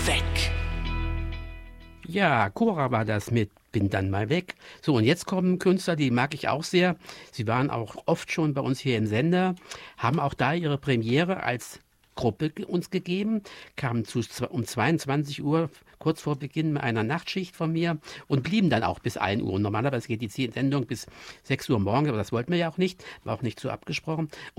weg. Ja, Cora war das mit Bin dann mal weg. So, und jetzt kommen Künstler, die mag ich auch sehr. Sie waren auch oft schon bei uns hier im Sender, haben auch da ihre Premiere als Gruppe uns gegeben, kamen um 22 Uhr, kurz vor Beginn einer Nachtschicht von mir und blieben dann auch bis 1 Uhr. Und normalerweise geht die Sendung bis 6 Uhr morgens, aber das wollten wir ja auch nicht, war auch nicht so abgesprochen.